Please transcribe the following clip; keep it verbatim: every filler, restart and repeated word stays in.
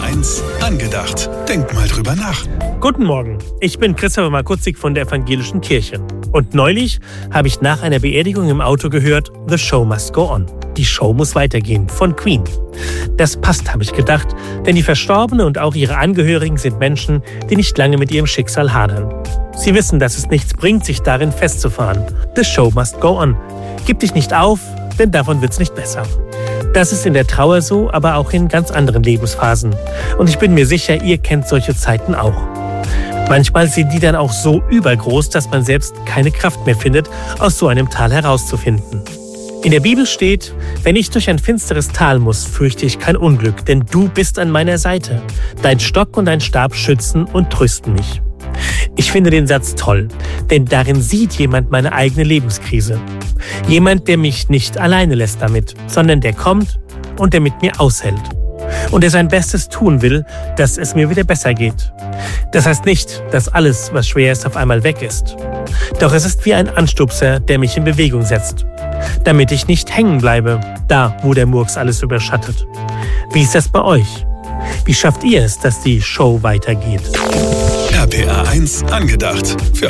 eins angedacht. Denk mal drüber nach. Guten Morgen, ich bin Christopher Markutzig von der Evangelischen Kirche. Und neulich habe ich nach einer Beerdigung im Auto gehört, The Show Must Go On. Die Show muss weitergehen, von Queen. Das passt, habe ich gedacht, denn die Verstorbene und auch ihre Angehörigen sind Menschen, die nicht lange mit ihrem Schicksal hadern. Sie wissen, dass es nichts bringt, sich darin festzufahren. The Show must go on. Gib dich nicht auf, denn davon wird's nicht besser. Das ist in der Trauer so, aber auch in ganz anderen Lebensphasen. Und ich bin mir sicher, ihr kennt solche Zeiten auch. Manchmal sind die dann auch so übergroß, dass man selbst keine Kraft mehr findet, aus so einem Tal herauszufinden. In der Bibel steht, wenn ich durch ein finsteres Tal muss, fürchte ich kein Unglück, denn du bist an meiner Seite. Dein Stock und dein Stab schützen und trösten mich. Ich finde den Satz toll, denn darin sieht jemand meine eigene Lebenskrise. Jemand, der mich nicht alleine lässt damit, sondern der kommt und der mit mir aushält. Und der sein Bestes tun will, dass es mir wieder besser geht. Das heißt nicht, dass alles, was schwer ist, auf einmal weg ist. Doch es ist wie ein Anstupser, der mich in Bewegung setzt. Damit ich nicht hängen bleibe, da, wo der Murks alles überschattet. Wie ist das bei euch? Wie schafft ihr es, dass die Show weitergeht? R P R eins angedacht. Für